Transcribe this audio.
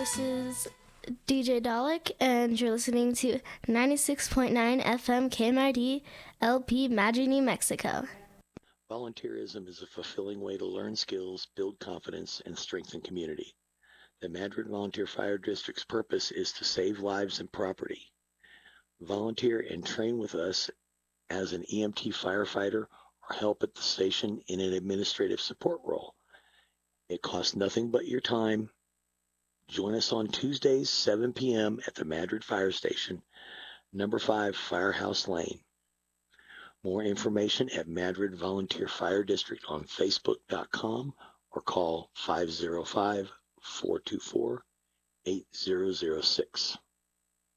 This is DJ Dalek, and you're listening to 96.9 FM KMRD LP Madrid, New Mexico. Volunteerism is a fulfilling way to learn skills, build confidence, and strengthen community. The Madrid Volunteer Fire District's purpose is to save lives and property. Volunteer and train with us as an EMT firefighter or help at the station in an administrative support role. It costs nothing but your time. Join us on Tuesdays, 7 p.m. at the Madrid Fire Station, number 5 Firehouse Lane. More information at Madrid Volunteer Fire District on Facebook.com or call 505-424-8006.